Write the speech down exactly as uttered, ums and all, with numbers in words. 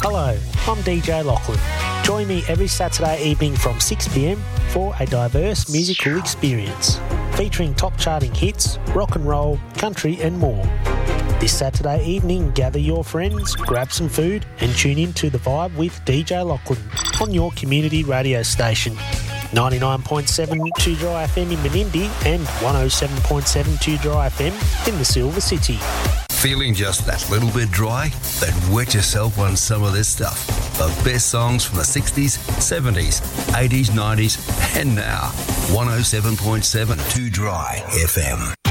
Hello, I'm D J Lachlan. Join me every Saturday evening from six p m for a diverse musical experience featuring top charting hits, rock and roll, country and more. This Saturday evening, gather your friends, grab some food and tune in to The Vibe with D J Lachlan on your community radio station. ninety-nine point seven two Dry F M in Menindee and one oh seven point seven two Dry F M in the Silver City. Feeling just that little bit dry? Then wet yourself on some of this stuff. The best songs from the sixties, seventies, eighties, nineties and now. one oh seven point seven two Dry F M.